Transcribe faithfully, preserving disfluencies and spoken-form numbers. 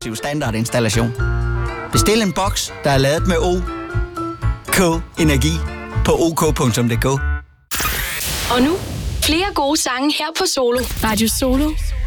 standardinstallation. Bestil en boks, der er lavet med O K Energi på ok punktum d k. Og nu flere gode sange her på Solo. Radio Solo